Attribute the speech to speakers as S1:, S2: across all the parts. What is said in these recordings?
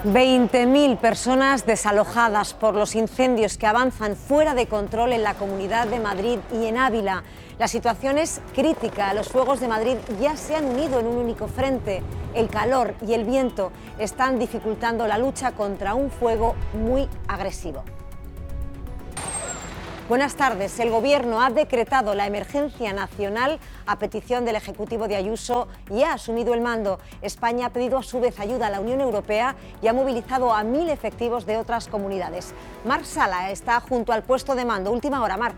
S1: 20.000 personas desalojadas por los incendios que avanzan fuera de control en la Comunidad de Madrid y en Ávila. La situación es crítica. Los fuegos de Madrid ya se han unido en un único frente. El calor y el viento están dificultando la lucha contra un fuego muy agresivo. Buenas tardes. El Gobierno ha decretado la emergencia nacional a petición del Ejecutivo de Ayuso y ha asumido el mando. España ha pedido a su vez ayuda a la Unión Europea y ha movilizado a 1.000 efectivos de otras comunidades. Marc Sala está junto al puesto de mando. Última hora, Marc.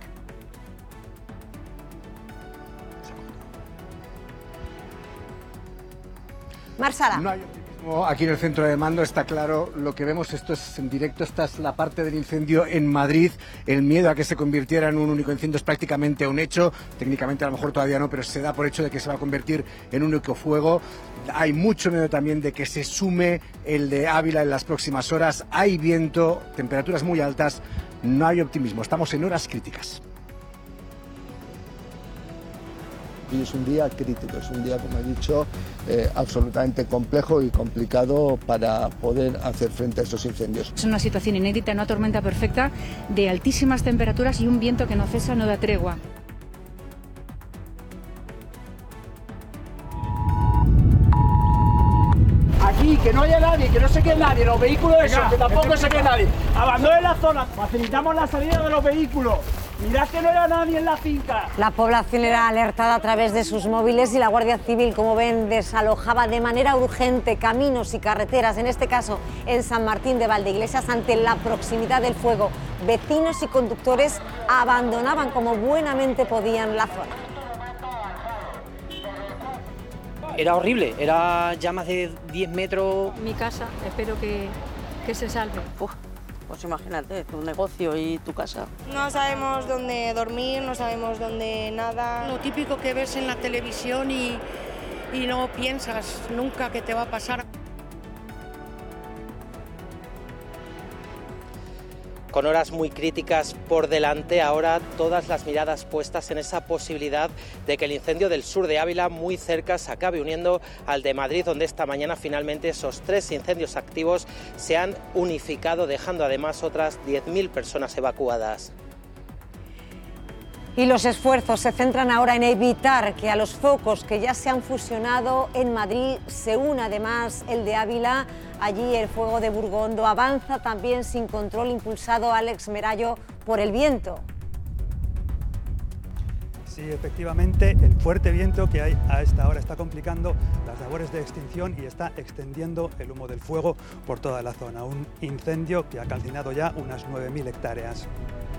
S1: Marc Sala.
S2: No hay optimismo aquí en el centro de mando, está claro. Lo que vemos, esto es en directo, esta es la parte del incendio en Madrid. El miedo a que se convirtiera en un único incendio es prácticamente un hecho. Técnicamente a lo mejor todavía no, pero se da por hecho de que se va a convertir en un único fuego. Hay mucho miedo también de que se sume el de Ávila en las próximas horas. Hay viento, temperaturas muy altas, no hay optimismo. Estamos en horas críticas.
S3: Y es un día crítico, es un día, como he dicho, absolutamente complejo y complicado para poder hacer frente a estos incendios.
S4: Es una situación inédita, una tormenta perfecta de altísimas temperaturas y un viento que no cesa, no da tregua.
S5: Aquí, que no haya nadie, que no se quede nadie, los vehículos esos, que tampoco se quede nadie. Abandonen la zona, facilitamos la salida de los vehículos. Mirad que no era nadie en la finca.
S1: La población era alertada a través de sus móviles y la Guardia Civil, como ven, desalojaba de manera urgente caminos y carreteras, en este caso en San Martín de Valdeiglesias, ante la proximidad del fuego. Vecinos y conductores abandonaban como buenamente podían la zona.
S6: Era horrible, era ya más de 10 metros.
S4: Mi casa, espero que se salve.
S7: Pues imagínate, tu negocio y tu casa.
S8: No sabemos dónde dormir, no sabemos dónde nada.
S9: Lo típico que ves en la televisión y no piensas nunca que te va a pasar.
S6: Con horas muy críticas por delante, ahora todas las miradas puestas en esa posibilidad de que el incendio del sur de Ávila, muy cerca, se acabe uniendo al de Madrid, donde esta mañana finalmente esos 3 incendios activos se han unificado, dejando además otras 10.000 personas evacuadas.
S1: Y los esfuerzos se centran ahora en evitar que a los focos que ya se han fusionado en Madrid se una además el de Ávila. Allí el fuego de Burgondo avanza también sin control, impulsado, Alex Merallo, por el viento.
S10: Sí, efectivamente, el fuerte viento que hay a esta hora está complicando las labores de extinción y está extendiendo el humo del fuego por toda la zona. Un incendio que ha calcinado ya unas 9.000 hectáreas.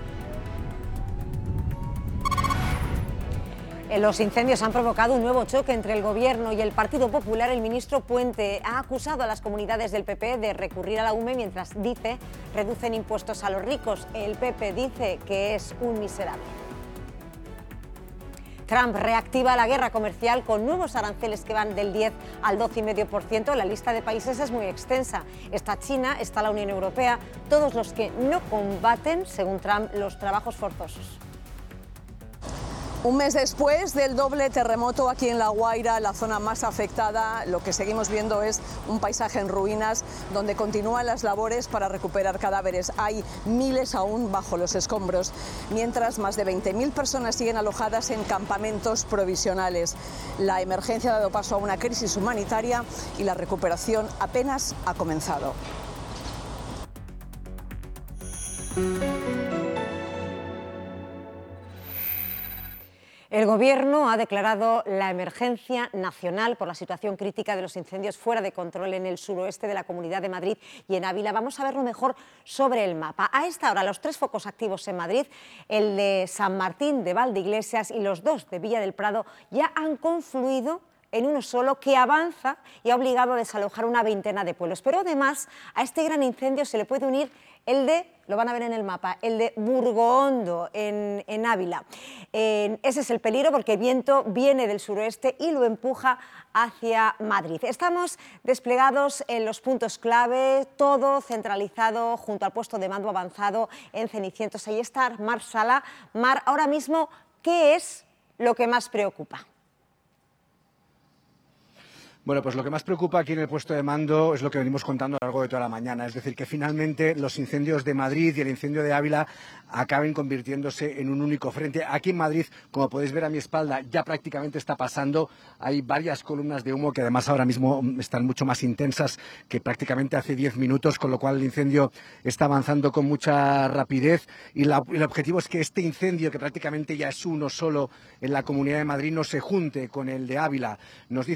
S1: Los incendios han provocado un nuevo choque entre el Gobierno y el Partido Popular. El ministro Puente ha acusado a las comunidades del PP de recurrir a la UME mientras, dice, reducen impuestos a los ricos. El PP dice que es un miserable. Trump reactiva la guerra comercial con nuevos aranceles que van del 10 al 12,5%. La lista de países es muy extensa. Está China, está la Unión Europea, todos los que no combaten, según Trump, los trabajos forzosos.
S11: Un mes después del doble terremoto aquí en La Guaira, la zona más afectada, lo que seguimos viendo es un paisaje en ruinas donde continúan las labores para recuperar cadáveres. Hay miles aún bajo los escombros, mientras más de 20.000 personas siguen alojadas en campamentos provisionales. La emergencia ha dado paso a una crisis humanitaria y la recuperación apenas ha comenzado.
S1: El Gobierno ha declarado la emergencia nacional por la situación crítica de los incendios fuera de control en el suroeste de la Comunidad de Madrid y en Ávila. Vamos a verlo mejor sobre el mapa. A esta hora, los 3 focos activos en Madrid, el de San Martín de Valdeiglesias y los 2 de Villa del Prado, ya han confluido en uno solo que avanza y ha obligado a desalojar una veintena de pueblos. Pero además a este gran incendio se le puede unir el de, lo van a ver en el mapa, el de Burgondo en Ávila. Ese es el peligro porque el viento viene del suroeste y lo empuja hacia Madrid. Estamos desplegados en los puntos clave, todo centralizado junto al puesto de mando avanzado en Cenicientos. Ahí está Marc Sala. Mar, ahora mismo, ¿qué es lo que más preocupa?
S2: Bueno, pues lo que más preocupa aquí en el puesto de mando es lo que venimos contando a lo largo de toda la mañana, es decir, que finalmente los incendios de Madrid y el incendio de Ávila acaben convirtiéndose en un único frente. Aquí en Madrid, como podéis ver a mi espalda, ya prácticamente está pasando. Hay varias columnas de humo que además ahora mismo están mucho más intensas que prácticamente hace 10 minutos, con lo cual el incendio está avanzando con mucha rapidez y el objetivo es que este incendio, que prácticamente ya es uno solo en la Comunidad de Madrid, no se junte con el de Ávila. Nos dice